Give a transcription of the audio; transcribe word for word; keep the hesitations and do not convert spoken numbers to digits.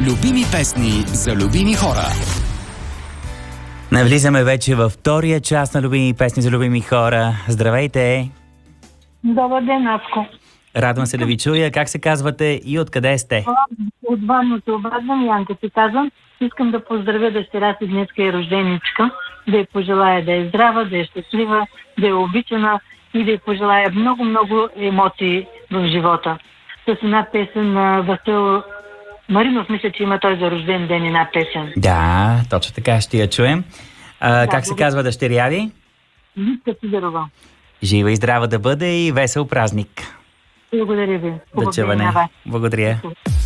Любими песни за любими хора. Навлизаме вече във втория част на любими песни за любими хора. Здравейте! Добър ден, Авко. Радвам се да ви чуя. Как се казвате и откъде сте? От Банното обрадвам, Янка ти казвам. Искам да поздравя дъщеря си, днеска е рожденичка, да й пожелая да е здрава, да е щастлива, да е обичана и да й пожелая много-много емоции в живота. С една песен на Васил Маринов, мисля, че има той за рожден ден една песен. Да, точно така, ще я чуем. А, Да, как се казва дъщеря ви? Лиска Сидерова. Жива и здрава да бъде и весел празник. Благодаря ви. Да чуване. Благодаря.